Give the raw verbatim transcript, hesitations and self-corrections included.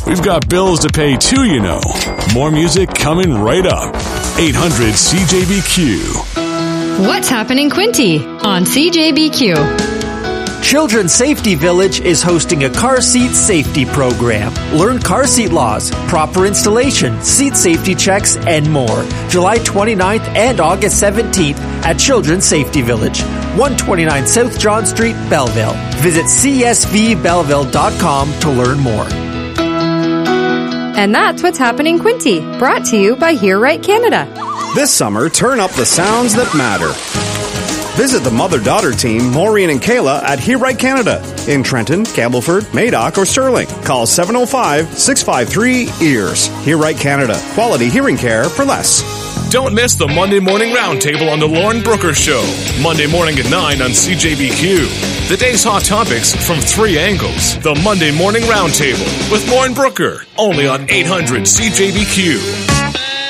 We've got bills to pay too, you know. More music coming right up. eight hundred C J B Q. What's happening, Quinty, on C J B Q? Children's Safety Village is hosting a car seat safety program. Learn car seat laws, proper installation, seat safety checks, and more. July twenty-ninth and August seventeenth at Children's Safety Village, one twenty-nine South John Street, Belleville. Visit c s v belleville dot com to learn more. And that's What's Happening, Quinty, brought to you by Hear Right Canada. This summer, turn up the sounds that matter. Visit the mother-daughter team, Maureen and Kayla, at Hear Right Canada in Trenton, Campbellford, Madoc, or Sterling. Call seven oh five, six five three, E A R S. Hear Right Canada. Quality hearing care for less. Don't miss the Monday Morning Roundtable on The Lauren Brooker Show. Monday morning at nine on C J B Q. The day's hot topics from three angles. The Monday Morning Roundtable with Lauren Brooker. Only on eight hundred C J B Q.